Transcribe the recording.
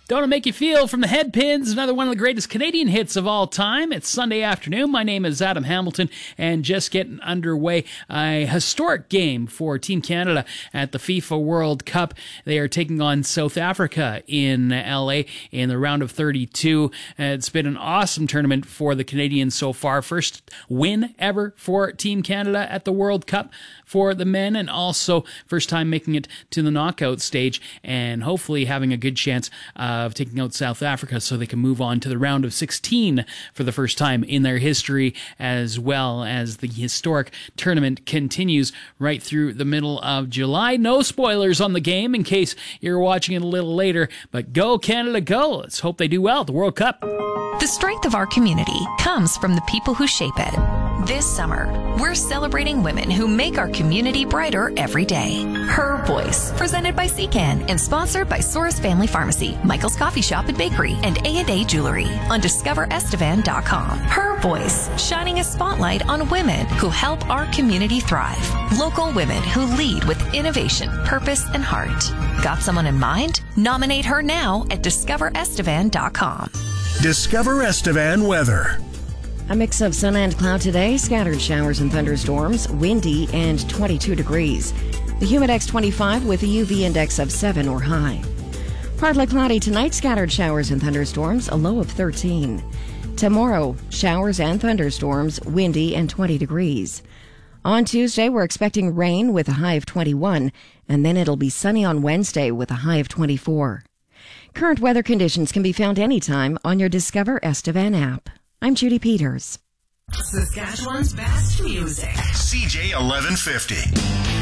Don't It Make You Feel from the Headpins, another one of the greatest Canadian hits of all time. It's Sunday afternoon. My name is Adam Hamilton, and just getting underway, a historic game for Team Canada at the FIFA World Cup. They are taking on South Africa in LA in the round of 32. It's been an awesome tournament for the Canadians so far. First win ever for Team Canada at the World Cup for the men, and also first time making it to the knockout stage, and hopefully having a good chance of taking out South Africa so they can move on to the round of 16 for the first time in their history, as well as the historic tournament continues right through the middle of July. No spoilers on the game in case you're watching it a little later, but go Canada, go. Let's hope they do well at the World Cup. The strength of our community comes from the people who shape it. This summer, we're celebrating women who make our community brighter every day. Her Voice, presented by Secan and sponsored by Soros Family Pharmacy, Michael's Coffee Shop and Bakery, and A&A Jewelry on DiscoverEstevan.com. Her Voice, shining a spotlight on women who help our community thrive. Local women who lead with innovation, purpose, and heart. Got someone in mind? Nominate her now at DiscoverEstevan.com. Discover Estevan weather. A mix of sun and cloud today, scattered showers and thunderstorms, windy and 22 degrees. The Humidex 25 with a UV index of 7 or high. Partly cloudy tonight, scattered showers and thunderstorms, a low of 13. Tomorrow, showers and thunderstorms, windy and 20 degrees. On Tuesday, we're expecting rain with a high of 21, and then it'll be sunny on Wednesday with a high of 24. Current weather conditions can be found anytime on your Discover Estevan app. I'm Judy Peters. Saskatchewan's best music. CJ 1150.